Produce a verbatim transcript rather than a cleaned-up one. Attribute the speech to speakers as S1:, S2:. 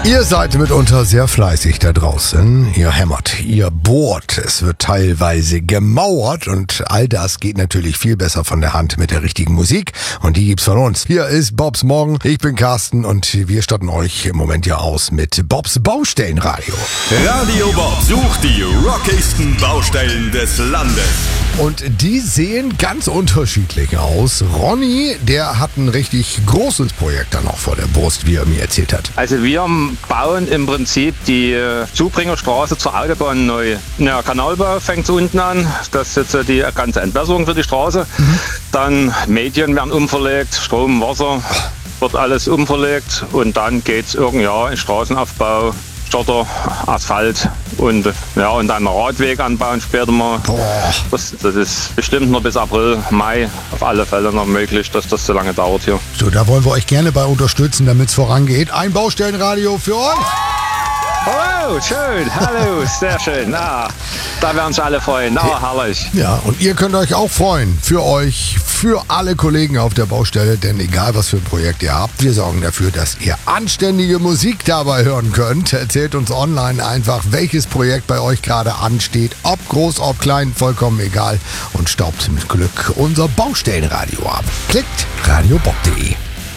S1: Ihr seid mitunter sehr fleißig da draußen. Ihr hämmert, ihr bohrt, es wird teilweise gemauert und all das geht natürlich viel besser von der Hand mit der richtigen Musik und die gibt's von uns. Hier ist Bobs Morgen, ich bin Carsten und wir statten euch im Moment ja aus mit Bobs Baustellenradio.
S2: Radio Bob sucht die rockigsten Baustellen des Landes.
S1: Und die sehen ganz unterschiedlich aus. Ronny, der hat ein richtig großes Projekt da noch vor der Brust, wie er mir erzählt hat.
S3: Also wir bauen im Prinzip die Zubringerstraße zur Autobahn neu. Der Kanalbau fängt so unten an, das ist jetzt die ganze Entwässerung für die Straße. Mhm. Dann Medien werden umverlegt, Strom, Wasser, wird alles umverlegt und dann geht es irgendwann ja, in Straßenaufbau, Schotter, Asphalt und, ja, und dann einen Radweg anbauen später mal. Das, das ist bestimmt noch bis April, Mai auf alle Fälle noch möglich, dass das so lange dauert hier.
S1: So, da wollen wir euch gerne bei unterstützen, damit es vorangeht. Ein Baustellenradio für euch.
S3: Hallo, schön, hallo, sehr schön. Ah, da werden sich alle freuen, ah, herrlich.
S1: Ja, und ihr könnt euch auch freuen, für euch, für alle Kollegen auf der Baustelle, denn egal was für ein Projekt ihr habt, wir sorgen dafür, dass ihr anständige Musik dabei hören könnt. Erzählt uns online einfach, welches Projekt bei euch gerade ansteht, ob groß, ob klein, vollkommen egal und staubt mit Glück unser Baustellenradio ab. Klickt radiobob punkt de.